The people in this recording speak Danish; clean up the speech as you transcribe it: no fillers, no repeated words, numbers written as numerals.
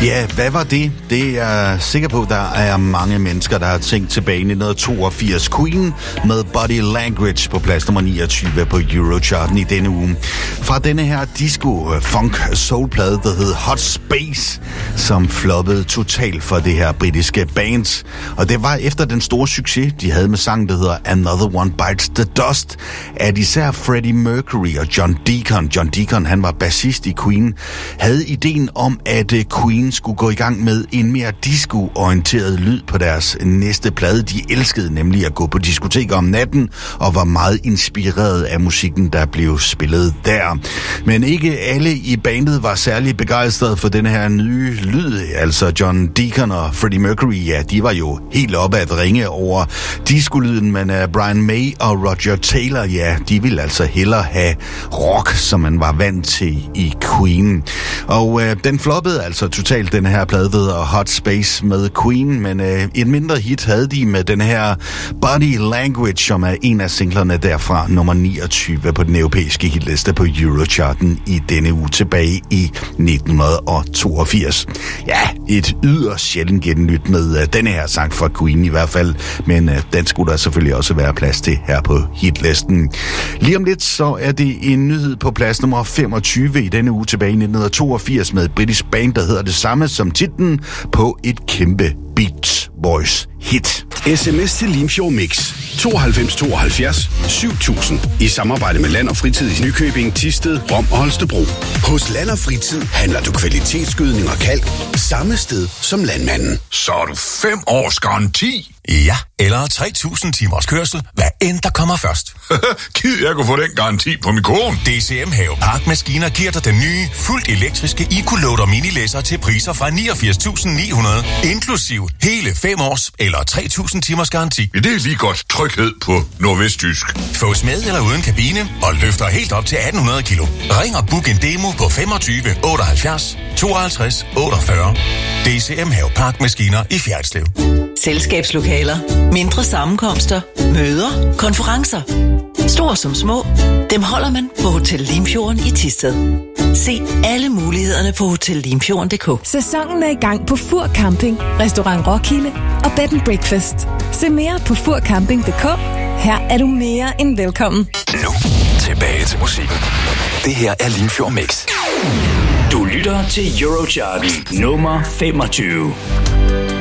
Ja, hvad var det? Det er jeg sikker på, der er mange mennesker, der har tænkt tilbage i 1982. Queen med Body Language på plads nummer 29 på Eurocharten i denne uge. Fra denne her disco-funk-soul-plade, der hed Hot Space, som floppede totalt for det her britiske band. Og det var efter den store succes, de havde med sangen, der hedder Another One Bites the Dust, at især Freddie Mercury og John Deacon, han var bassist i Queen, havde ideen om, at Queen skulle gå i gang med en mere disco-orienteret lyd på deres næste plade. De elskede nemlig at gå på diskoteker om natten og var meget inspireret af musikken, der blev spillet der. Men ikke alle i bandet var særlig begejstrede for den her nye lyd. Altså John Deacon og Freddie Mercury, ja, de var jo helt oppe at ringe over disco-lyden, men Brian May og Roger Taylor, ja, de ville altså hellere have rock, som man var vant til i Queen. Og den floppede altså totalt, den her plade ved Hot Space med Queen, men et mindre hit havde de med den her Body Language, som er en af singlerne derfra, nummer 29 på den europæiske hitliste på Eurocharten i denne uge tilbage i 1982. Ja, et yderst sjældent genlyt med denne her sang fra Queen i hvert fald, men den skulle der selvfølgelig også være plads til her på hitlisten. Lige om lidt så er det en nyhed på plads nummer 25 i denne uge tilbage i 1982 med et britisk band, der hedder det samme som titlen på et kæmpe Beach Boys hit. SMS til Limfjord Mix 92 72 7000 i samarbejde med Land og Fritid i Nykøbing, Thisted, Rom og Holstebro. Hos Land og Fritid handler du kvalitetsgødning og kalk samme sted som landmanden. Så er du 5 års garanti. Ja, eller 3.000 timers kørsel, hvad end der kommer først. Gid jeg kunne få den garanti på min kone. DCM Havepark Maskiner giver dig den nye, fuldt elektriske EcoLoader minilæsser til priser fra 89.900, inklusiv hele 5 års eller 3.000 timers garanti. Ja, det er lige godt tryghed på nordvestjysk. Fås med eller uden kabine og løfter helt op til 1.800 kilo. Ring og book en demo på 25 78 52 48. DCM Havepark Maskiner i Fjerritslev. Selskabslokaler, mindre sammenkomster, møder, konferencer. Store som små, dem holder man på Hotel Limfjorden i Thisted. Se alle mulighederne på hotellimfjorden.dk. Sæsonen er i gang på Fur Camping, Restaurant Roskilde og Bed & Breakfast. Se mere på furcamping.dk. Her er du mere end velkommen. Nu tilbage til musikken. Det her er Limfjord Mix. Du lytter til Eurocharten nummer 25.